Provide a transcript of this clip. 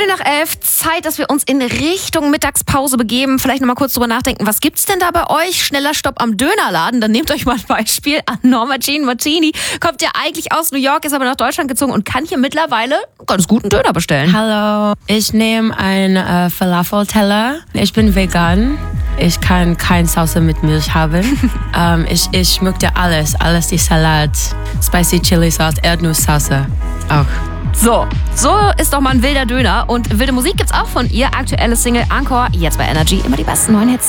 10:11, Zeit, dass wir uns in Richtung Mittagspause begeben. Vielleicht nochmal kurz drüber nachdenken, was gibt's denn da bei euch? Schneller Stopp am Dönerladen. Dann nehmt euch mal ein Beispiel an Norma Jean Martini. Kommt ja eigentlich aus New York, ist aber nach Deutschland gezogen und kann hier mittlerweile einen ganz guten Döner bestellen. Hallo, ich nehme einen Falafel-Teller. Ich bin vegan. Ich kann keine Sauce mit Milch haben. Ich möchte alles die Salat, Spicy Chili Sauce, Erdnuss-Sauce auch. So ist doch mal ein wilder Döner. Und wilde Musik gibt's auch von ihr. Aktuelle Single Encore, jetzt bei Energy. Immer die besten neuen Hits.